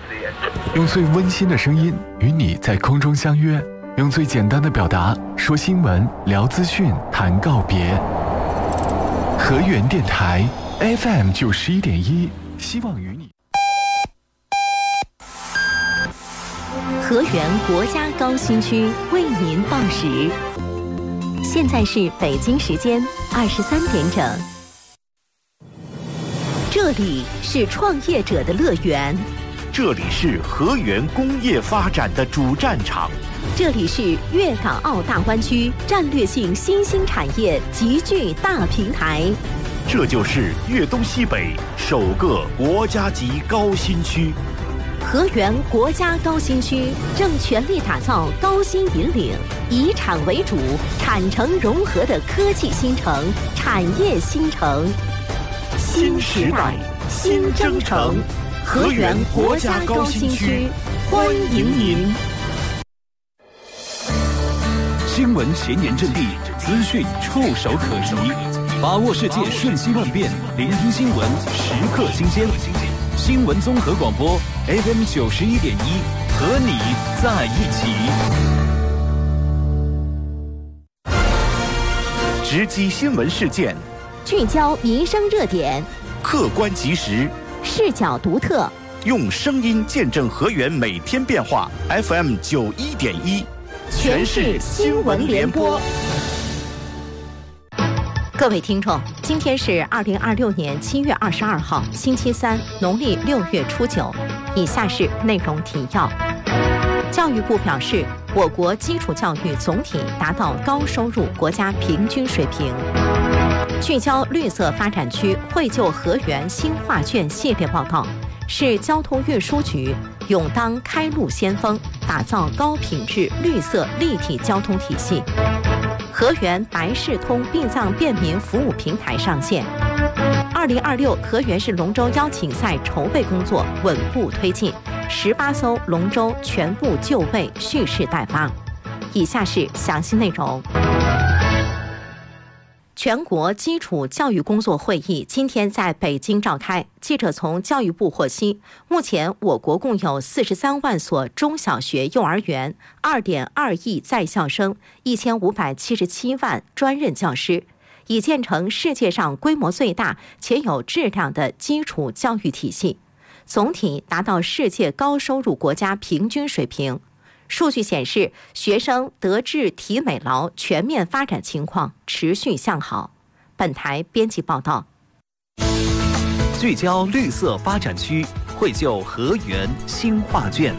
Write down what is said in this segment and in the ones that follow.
用最温馨的声音与你在空中相约，用最简单的表达说新闻、聊资讯、谈告别。河源电台 FM 91.1，希望与你。 河源国家高新区为您报时，现在是北京时间23点整。这里是创业者的乐园， 这里是河源工业发展的主战场， 这里是粤港澳大湾区战略性新兴产业集聚大平台， 这就是粤东西北首个国家级高新区。 河源国家高新区正全力打造高新引领、以产为主、产城融合的科技新城、产业新城。新时代，新征程，河源国家高新区，欢迎您。 新闻前沿阵地，资讯触手可及，把握世界瞬息万变，聆听新闻时刻新鲜。新闻综合广播 FM 91.1，和你在一起。 直击新闻事件， 聚焦民生热点， 客观及时， 视角独特， 用声音见证河源每天变化。FM 91.1，全市新闻联播。 各位听众，今天是2026年7月22号，星期三，农历6月初9。以下是内容提要。教育部表示，我国基础教育总体达到高收入国家平均水平。聚焦绿色发展区惠就河源新画卷系列报道，市交通运输局勇当开路先锋，打造高品质绿色立体交通体系。河源白事通殡葬便民服务平台上线。2026河源市龙舟邀请赛筹备工作稳步推进，18艘龙舟全部就位，蓄势待发。以下是详细内容。全国基础教育工作会议今天在北京召开。记者从教育部获悉，目前我国共有43万所中小学、幼儿园，2.2亿在校生，1577万专任教师，已建成世界上规模最大且有质量的基础教育体系，总体达到世界高收入国家平均水平。数据显示，学生德智体美劳全面发展情况持续向好。本台编辑报道。 聚焦绿色发展区，惠就河源新画卷。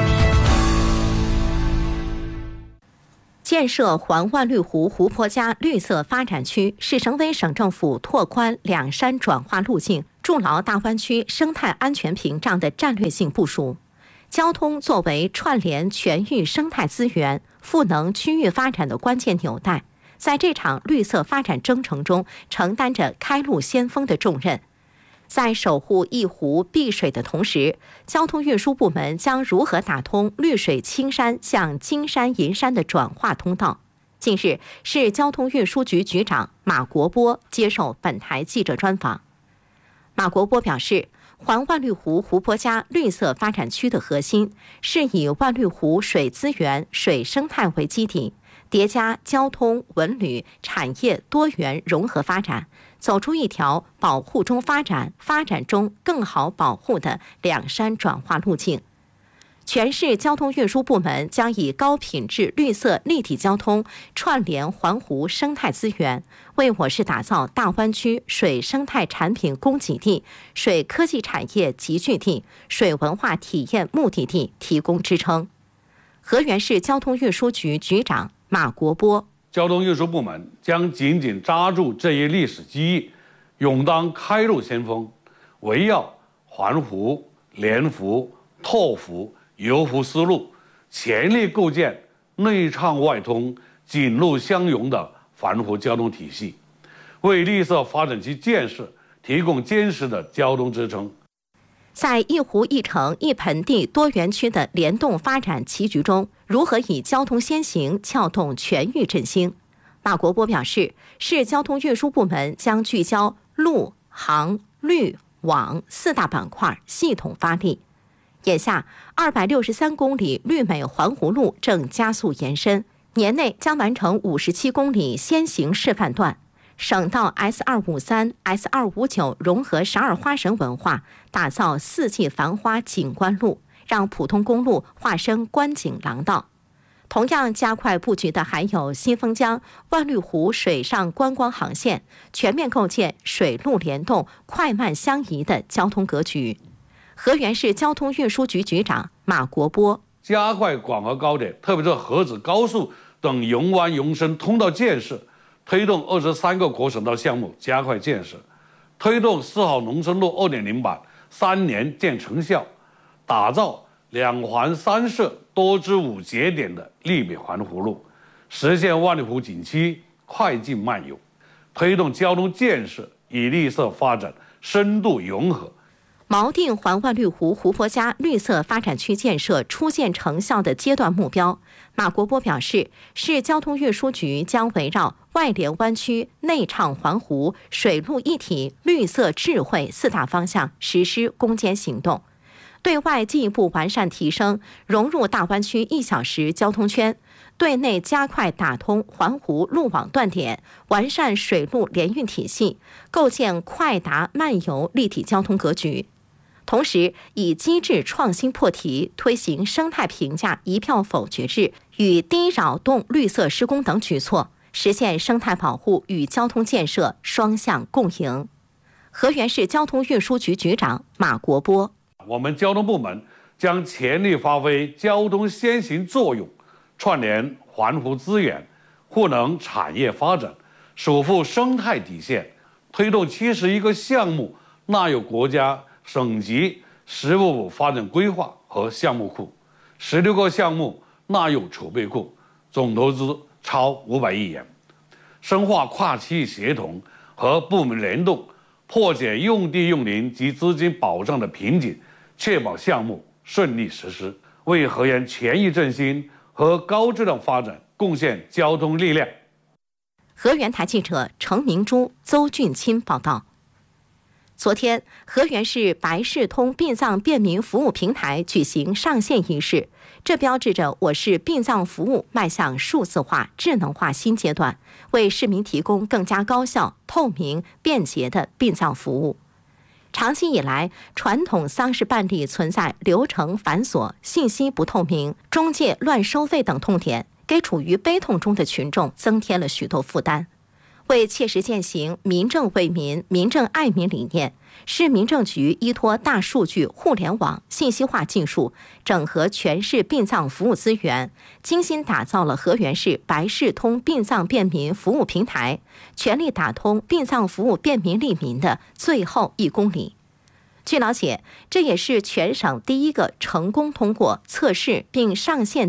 建设环万绿湖湖泊加绿色发展区是省委省政府拓宽两山转化路径、筑牢大湾区生态安全屏障的战略性部署。交通作为串联全域生态资源、赋能区域发展的关键纽带，在这场绿色发展征程中承担着开路先锋的重任。在守护一湖碧水的同时，交通运输部门将如何打通绿水青山向金山银山的转化通道？近日，市交通运输局局长马国波接受本台记者专访。马国波表示，环万绿湖湖泊加绿色发展区的核心是以万绿湖水资源、水生态为基底，叠加交通、文旅、产业多元融合发展，走出一条保护中发展、发展中更好保护的两山转化路径。全市交通运输部门将以高品质绿色立体交通串联环湖生态资源，为我市打造大湾区水生态产品供给地、水科技产业集聚地、水文化体验目的地提供支撑。河源市交通运输局局长马国波： 交通运输部门将紧紧抓住这一历史机遇，勇当开路先锋，围绕环湖、连湖、拓湖、游湖思路，全力构建内畅外通、紧路相融的环湖交通体系，为绿色发展区建设提供坚实的交通支撑。 在一湖一城一盆地多园区的联动发展棋局中，如何以交通先行撬动全域振兴？马国波表示，市交通运输部门将聚焦陆、航、绿、网四大板块系统发力。 眼下263公里绿美环湖路正加速延伸，年内将完成57公里先行示范段。省道 S253、S259 融合12花神文化，打造四季繁花景观路，让普通公路化身观景廊道。同样加快布局的还有新丰江、万绿湖水上观光航线，全面构建水陆联动、快慢相宜的交通格局。河源市交通运输局局长马国波： 加快广河高铁，特别是河子高速等永湾永深通道建设，推动23个国省道项目加快建设，推动4号农村路2.0版3年见成效，打造2环3设多支5节点的丽美环湖路，实现万里湖景区快进慢游，推动交通建设与绿色发展深度融合。 锚定环万绿湖湖泊加绿色发展区建设初见成效的阶段目标。马国波表示，市交通运输局将围绕外连湾区、内畅环湖、水陆一体、绿色智慧4大方向实施攻坚行动，对外进一步完善提升融入大湾区1小时交通圈，对内加快打通环湖路网断点，完善水陆联运体系，构建快达慢游立体交通格局。同时，以机制创新破题，推行生态评价一票否决制与低扰动绿色施工等举措，实现生态保护与交通建设双向共赢。河源市交通运输局局长马国波： 我们交通部门将全力发挥交通先行作用，串联环湖资源，赋能产业发展，守护生态底线，推动71个项目纳入国家省级15发展规划和项目库，16个项目纳入储备库，总投资超500亿元，深化跨区域协同和部门联动，破解用地用林及资金保障的瓶颈，确保项目顺利实施，为河源全域振兴和高质量发展贡献交通力量。 河源台记者程明珠、邹俊钦报道。昨天，河源市白视通殡葬便民服务平台举行上线仪式，这标志着我市殡葬服务迈向数字化、智能化新阶段，为市民提供更加高效、透明、便捷的殡葬服务。长期以来，传统丧事办理存在流程繁琐、信息不透明、中介乱收费等痛点，给处于悲痛中的群众增添了许多负担。为切实践行民政为民、民政爱民理念，市民政局依托大数据、互联网、信息化技术，整合全市殡葬服务资源，精心打造了河源市白视通殡葬便民服务平台，全力打通殡葬服务便民利民的最后1公里。据了解，这也是全省第一个成功通过测试并上线